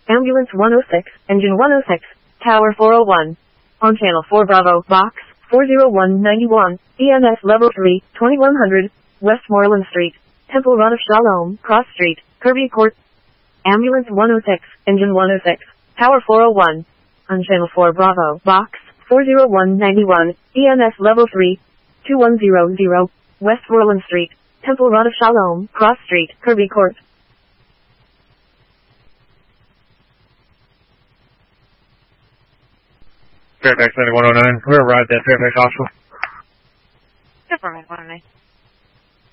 Ambulance 106, Engine 106, Tower 401. On Channel 4 Bravo, Box 40191, EMS Level 3, 2100, Westmoreland Street, Temple Run of Shalom, Cross Street, Kirby Court. Ambulance 106, Engine 106, Tower 401. On Channel 4 Bravo, Box 40191, EMS Level 3, 2100, Westmoreland Street, Temple Run of Shalom, Cross Street, Kirby Court. Fairfax 9109, we arrived at Fairfax Hospital.